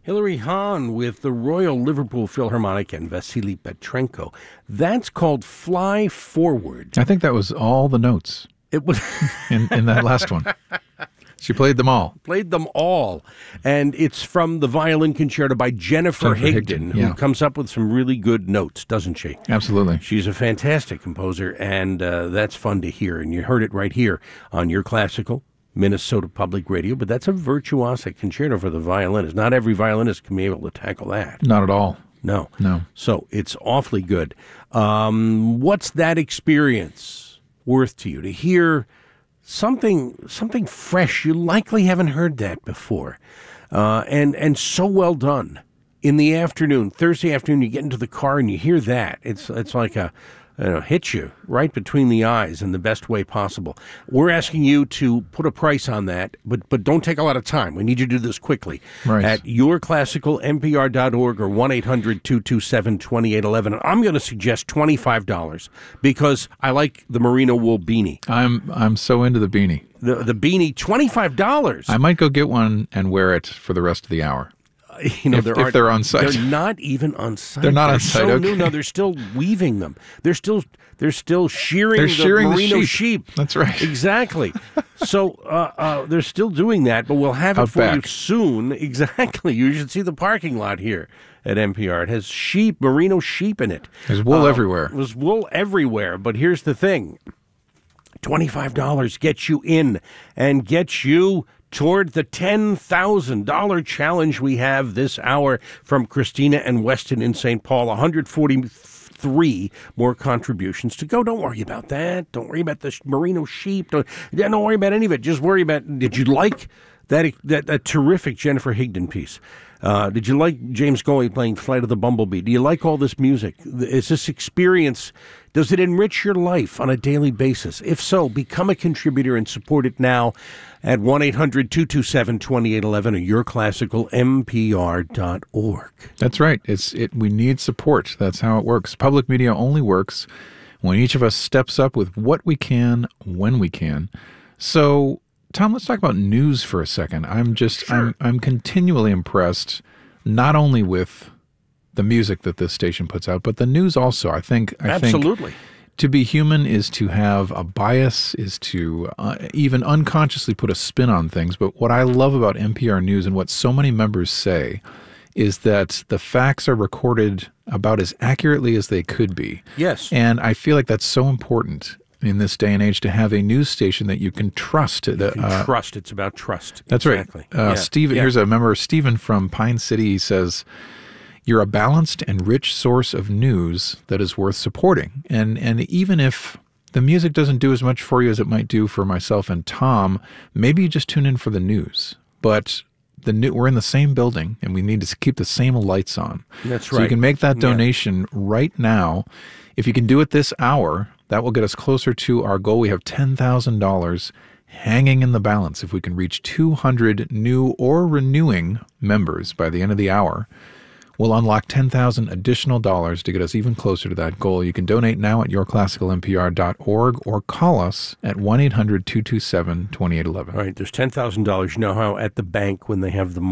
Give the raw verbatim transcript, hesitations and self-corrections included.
Hilary Hahn with the Royal Liverpool Philharmonic and Vasily Petrenko. That's called Fly Forward. I think that was all the notes It was in, in that last one. She played them all. Played them all. And it's from the Violin Concerto by Jennifer, Jennifer Higdon, Higdon, who yeah. comes up with some really good notes, doesn't she? Absolutely. She's a fantastic composer, and uh, that's fun to hear. And you heard it right here on Your Classical Minnesota Public Radio, but that's a virtuosic concerto for the violinist. Not every violinist can be able to tackle that. Not at all. No. No. So it's awfully good. Um, what's that experience worth to you? To hear something something fresh. You likely haven't heard that before. Uh, and, and so well done. In the afternoon, Thursday afternoon, you get into the car and you hear that. It's, it's like a... You know, hit you right between the eyes in the best way possible. We're asking you to put a price on that, but but don't take a lot of time. We need you to do this quickly. Right. At your classical n p r dot org or one eight hundred two two seven two eight one one. And I'm going to suggest twenty-five dollars because I like the merino wool beanie. I'm I'm so into the beanie. The, the beanie, twenty-five dollars. I might go get one and wear it for the rest of the hour. You know, if, there if they're on site. They're not even on site. They're not they're on site, so okay. new. No, they're still weaving them. They're still they're still shearing They're the shearing the merino sheep. sheep. That's right. Exactly. So uh, uh, they're still doing that, but we'll have it Out for you back. soon. Exactly. You should see the parking lot here at N P R. It has sheep, merino sheep in it. There's wool Uh, everywhere. There's wool everywhere. But here's the thing. twenty-five dollars gets you in and gets you toward the ten thousand dollars challenge we have this hour from Christina and Weston in Saint Paul. one hundred forty-three more contributions to go. Don't worry about that. Don't worry about the sh- merino sheep. Don't, yeah, don't worry about any of it. Just worry about, did you like that, that, that terrific Jennifer Higdon piece? Uh, did you like James Goey playing Flight of the Bumblebee? Do you like all this music? Is this experience, does it enrich your life on a daily basis? If so, become a contributor and support it now at one eight hundred two two seven two eight one one or your classical n p r dot org. That's right. It's it. We need support. That's how it works. Public media only works when each of us steps up with what we can, when we can. So, Tom, let's talk about news for a second. I'm just, Sure. I'm, I'm continually impressed, not only with the music that this station puts out, but the news also. I think, I Absolutely. think to be human is to have a bias, is to uh, even unconsciously put a spin on things. But what I love about N P R News and what so many members say is that the facts are recorded about as accurately as they could be. Yes. And I feel like that's so important in this day and age to have a news station that you can trust. You that, can uh, trust. It's about trust. That's exactly. right. Uh, Yeah. Steve, Yeah. here's a member, Stephen from Pine City. He says, "You're a balanced and rich source of news that is worth supporting." And and even if the music doesn't do as much for you as it might do for myself and Tom, maybe you just tune in for the news. But the new, we're in the same building, and we need to keep the same lights on. That's So right. you can make that Yeah. donation right now. If you can do it this hour, that will get us closer to our goal. We have ten thousand dollars hanging in the balance. If we can reach two hundred new or renewing members by the end of the hour, we'll unlock ten thousand additional dollars to get us even closer to that goal. You can donate now at your classical n p r dot org or call us at one eight hundred two two seven two eight one one. All right, there's ten thousand dollars. You know how at the bank when they have the